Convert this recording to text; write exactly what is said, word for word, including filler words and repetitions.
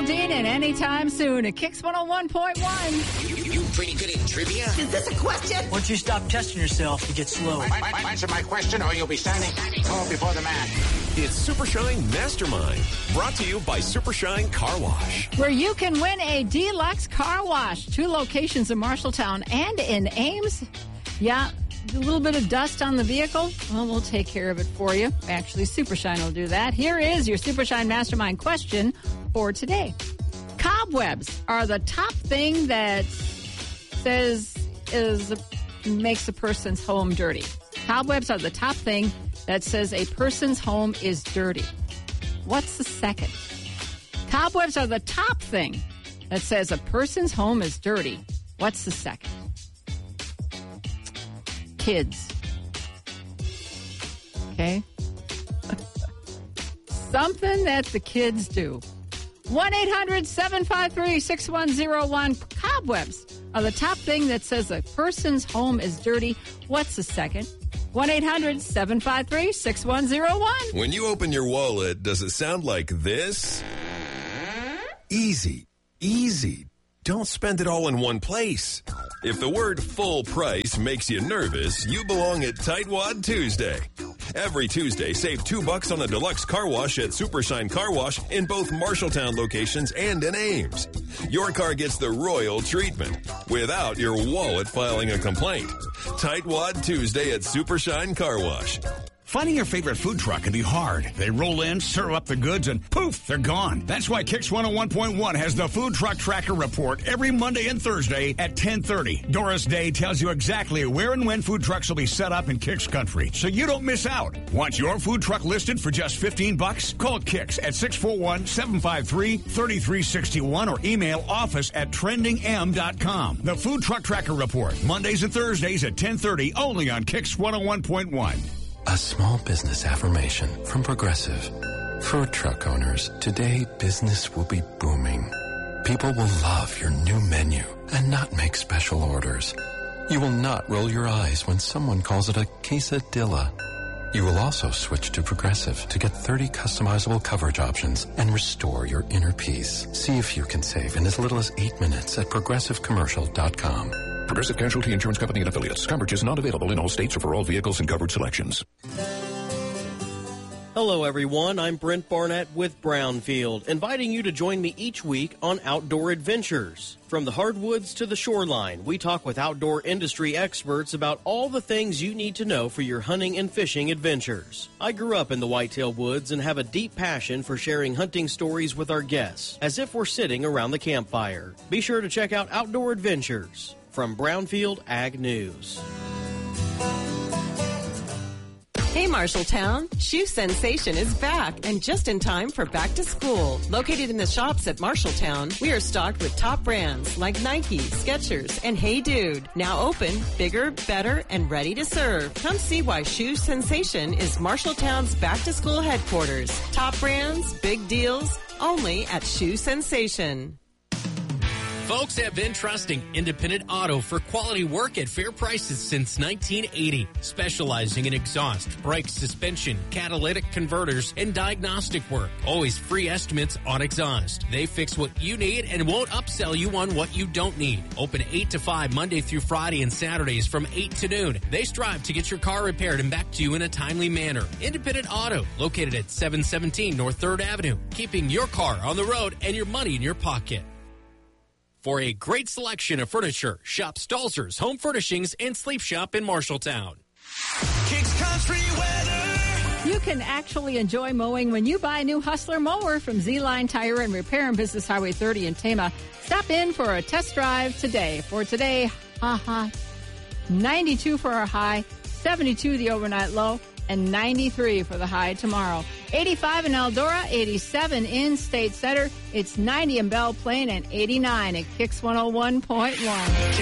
Dean and Anytime Soon at Kix one oh one point one. You, you, you pretty good at trivia? Is this a question? Once you stop testing yourself, you get slow. I, I, I, answer my question or you'll be standing tall before the man. It's Super Shine Mastermind, brought to you by Super Shine Car Wash. Where you can win a deluxe car wash. Two locations in Marshalltown and in Ames. Yeah, a little bit of dust on the vehicle. Well, we'll take care of it for you. Actually, Super Shine will do that. Here is your Super Shine Mastermind question for today. Cobwebs are the top thing that says is makes a person's home dirty. Cobwebs are the top thing that says a person's home is dirty. What's the second? Cobwebs are the top thing that says a person's home is dirty. What's the second? Kids. Okay? Something that the kids do. one eight hundred seven five three six one zero one. Cobwebs are the top thing that says a person's home is dirty. What's the second? one eight hundred seven five three six one zero one. When you open your wallet, does it sound like this? Easy. Easy. Don't spend it all in one place. If the word full price makes you nervous, you belong at Tightwad Tuesday. Every Tuesday, save two bucks on a deluxe car wash at Super Shine Car Wash in both Marshalltown locations and in Ames. Your car gets the royal treatment without your wallet filing a complaint. Tightwad Tuesday at Super Shine Car Wash. Finding your favorite food truck can be hard. They roll in, serve up the goods, and poof, they're gone. That's why Kix one oh one point one has the Food Truck Tracker Report every Monday and Thursday at ten thirty. Doris Day tells you exactly where and when food trucks will be set up in Kix country, so you don't miss out. Want your food truck listed for just fifteen bucks? Call Kix at six four one, seven five three, three three six one or email office at trending m dot com. The Food Truck Tracker Report, Mondays and Thursdays at ten thirty, only on Kix one oh one point one. A small business affirmation from Progressive. For truck owners, today business will be booming. People will love your new menu and not make special orders. You will not roll your eyes when someone calls it a quesadilla. You will also switch to Progressive to get thirty customizable coverage options and restore your inner peace. See if you can save in as little as eight minutes at progressive commercial dot com. Progressive Casualty Insurance Company and Affiliates. Coverage is not available in all states or for all vehicles and covered selections. Hello, everyone. I'm Brent Barnett with Brownfield, inviting you to join me each week on Outdoor Adventures. From the hardwoods to the shoreline, we talk with outdoor industry experts about all the things you need to know for your hunting and fishing adventures. I grew up in the whitetail woods and have a deep passion for sharing hunting stories with our guests, as if we're sitting around the campfire. Be sure to check out Outdoor Adventures from Brownfield Ag News. Hey, Marshalltown, Shoe Sensation is back and just in time for back to school. Located in the shops at Marshalltown, we are stocked with top brands like Nike, Skechers, and Hey Dude. Now open, bigger, better, and ready to serve. Come see why Shoe Sensation is Marshalltown's back to school headquarters. Top brands, big deals, only at Shoe Sensation. Folks have been trusting Independent Auto for quality work at fair prices since nineteen eighty, specializing in exhaust, brake suspension, catalytic converters, and diagnostic work. Always free estimates on exhaust. They fix what you need and won't upsell you on what you don't need. Open eight to five Monday through Friday and Saturdays from eight to noon. They strive to get your car repaired and back to you in a timely manner. Independent Auto, located at seven seventeen North third Avenue, keeping your car on the road and your money in your pocket. For a great selection of furniture, shop Stalzer's Home Furnishings and Sleep Shop in Marshalltown. Kicks Country Weather. You can actually enjoy mowing when you buy a new Hustler mower from Z-Line Tire and Repair and Business Highway thirty in Tama. Stop in for a test drive today. For today, haha, ninety-two for our high, seventy-two the overnight low, and ninety-three for the high tomorrow. eighty-five in Eldora, eighty-seven in State Center. It's ninety in Belle Plaine and eighty-nine at Kix one oh one point one.